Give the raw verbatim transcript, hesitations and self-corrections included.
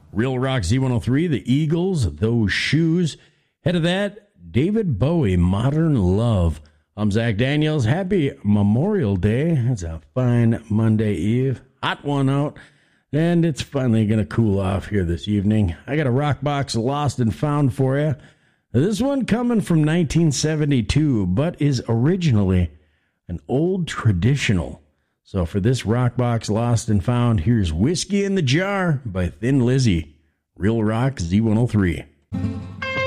Real Rock Z one oh three, The Eagles, Those Shoes. Head of that, David Bowie, Modern Love. I'm Zach Daniels. Happy Memorial Day. It's a fine Monday Eve. Hot one out. And it's finally going to cool off here this evening. I got a rock box lost and found for you. This one coming from nineteen seventy-two, but is originally an old traditional. So for this rock box lost and found, here's Whiskey in the Jar by Thin Lizzy. Real Rock Z one oh three.